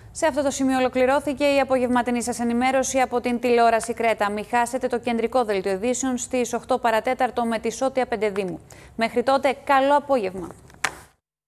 Σε αυτό το σημείο ολοκληρώθηκε η απογευματινή σας ενημέρωση από την τηλεόραση Κρέτα. Μην χάσετε το κεντρικό δελτίο ειδήσεων στις 8 παρατέταρτο με τη Σώτια Πεντεδήμου. Μέχρι τότε, καλό απόγευμα.